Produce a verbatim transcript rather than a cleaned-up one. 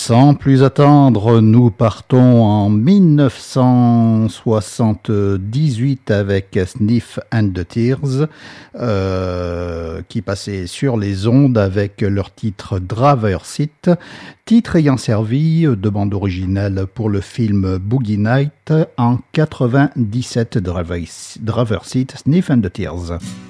Sans plus attendre, nous partons en dix-neuf cent soixante-dix-huit avec Sniff and the Tears, euh, qui passait sur les ondes avec leur titre Driver's Seat, titre ayant servi de bande originale pour le film Boogie Night en quatre-vingt-dix-sept. Driver's Seat, Sniff and the Tears.